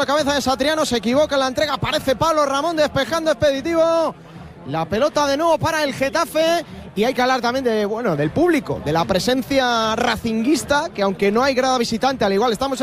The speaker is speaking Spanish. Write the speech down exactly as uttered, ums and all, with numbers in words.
la cabeza de Satriano, se equivoca en la entrega, aparece Pablo Ramón despejando Expeditivo. La pelota de nuevo para el Getafe. Y hay que hablar también de, bueno, del público, de la presencia racinguista, que aunque no hay grada visitante, al igual estamos